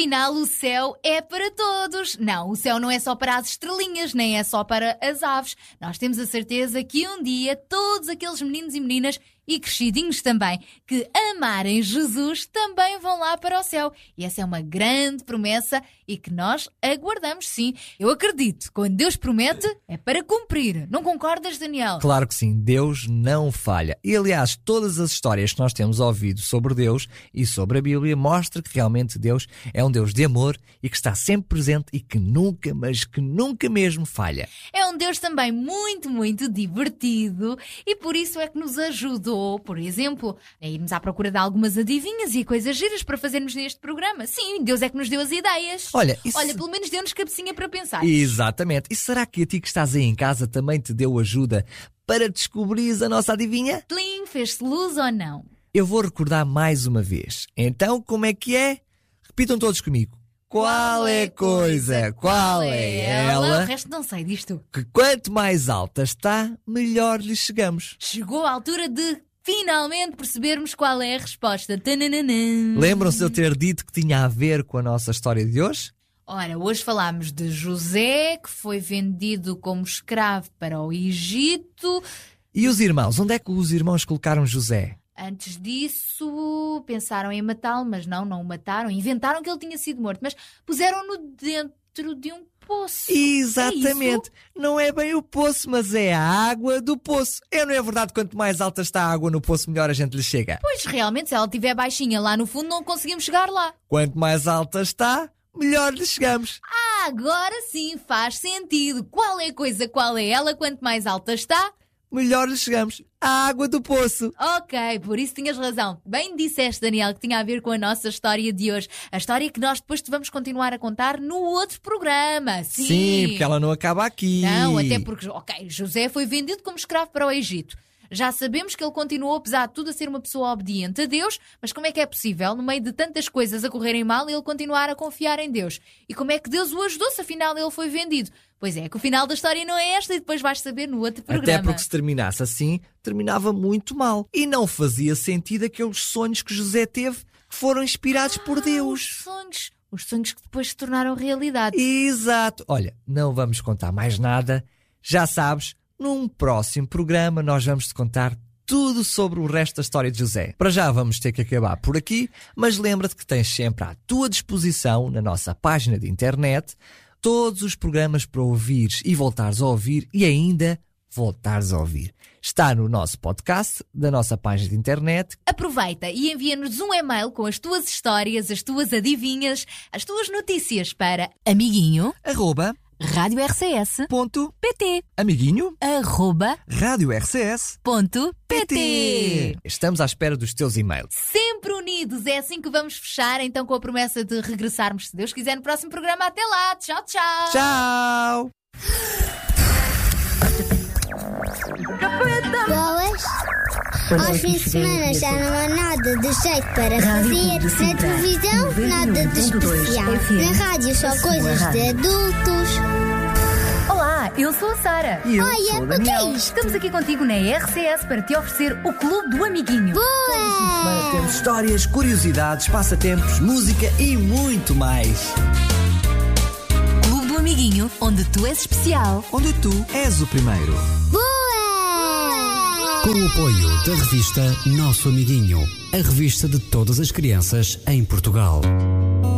Afinal, o céu é para todos. Não, o céu não é só para as estrelinhas, nem é só para as aves. Nós temos a certeza que um dia todos aqueles meninos e meninas e crescidinhos também, que amarem Jesus, também vão lá para o céu. E essa é uma grande promessa e que nós aguardamos, sim. Eu acredito, quando Deus promete, é para cumprir. Não concordas, Daniel? Claro que sim, Deus não falha. E aliás, todas as histórias que nós temos ouvido sobre Deus e sobre a Bíblia mostram que realmente Deus é um Deus de amor e que está sempre presente e que nunca, mas que nunca mesmo falha. É um Deus também muito, muito divertido e por isso é que nos ajudou, por exemplo, a irmos à procura de algumas adivinhas e coisas giras para fazermos neste programa. Sim, Deus é que nos deu as ideias. Olha, pelo menos deu-nos cabecinha para pensar. Exatamente. E será que a ti que estás aí em casa também te deu ajuda para descobrires a nossa adivinha? Tlim, fez-se luz ou não? Eu vou recordar mais uma vez. Então, como é que é? Repitam todos comigo. Qual é a coisa? Qual é ela? O resto não sei disto. Que quanto mais alta está, melhor lhe chegamos. Chegou a altura de finalmente percebermos qual é a resposta. Tananana. Lembram-se de eu ter dito que tinha a ver com a nossa história de hoje? Ora, hoje falámos de José, que foi vendido como escravo para o Egito. E os irmãos? Onde é que os irmãos colocaram José? Antes disso, pensaram em matá-lo, mas não o mataram. Inventaram que ele tinha sido morto, mas puseram-no dentro de um poço. Exatamente. É não é bem o poço, mas é a água do poço. Não é verdade que quanto mais alta está a água no poço, melhor a gente lhe chega? Pois, realmente, se ela estiver baixinha lá no fundo, não conseguimos chegar lá. Quanto mais alta está, melhor lhe chegamos. Agora sim faz sentido. Qual é a coisa, qual é ela? Quanto mais alta está, melhor lhe chegamos. A água do poço. Ok, por isso tinhas razão. Bem disseste, Daniel, que tinha a ver com a nossa história de hoje. A história que nós depois te vamos continuar a contar no outro programa. Sim, porque ela não acaba aqui. Não, até porque, José foi vendido como escravo para o Egito. Já sabemos que ele continuou, apesar de tudo, a ser uma pessoa obediente a Deus, mas como é que é possível, no meio de tantas coisas a correrem mal, ele continuar a confiar em Deus? E como é que Deus o ajudou se afinal ele foi vendido? Pois é, que o final da história não é esta e depois vais saber no outro programa. Até porque se terminasse assim, terminava muito mal. E não fazia sentido aqueles sonhos que José teve que foram inspirados por Deus. Os sonhos que depois se tornaram realidade. Exato. Olha, não vamos contar mais nada. Já sabes, num próximo programa nós vamos te contar tudo sobre o resto da história de José. Para já vamos ter que acabar por aqui, mas lembra-te que tens sempre à tua disposição, na nossa página de internet, todos os programas para ouvires e voltares a ouvir e ainda voltares a ouvir. Está no nosso podcast, da nossa página de internet. Aproveita e envia-nos um e-mail com as tuas histórias, as tuas adivinhas, as tuas notícias para amiguinho@radiorcs.pt amiguinho@radiorcs.pt. Estamos à espera dos teus e-mails. Sempre unidos, é assim que vamos fechar, então com a promessa de regressarmos, se Deus quiser, no próximo programa. Até lá, tchau, tchau. Tchau. Boas. Aos fins de semana já não há nada de jeito para fazer. Na televisão, nada de especial. Na rádio, só coisas de adultos. Olá, eu sou a Sara. E eu Olha, sou o o que é Daniel. isto? Estamos aqui contigo na RCS para te oferecer o Clube do Amiguinho. Boa! Temos histórias, curiosidades, passatempos, música e muito mais. Clube do Amiguinho, onde tu és especial. Onde tu és o primeiro. Boa! Com o apoio da revista Nosso Amiguinho, a revista de todas as crianças em Portugal.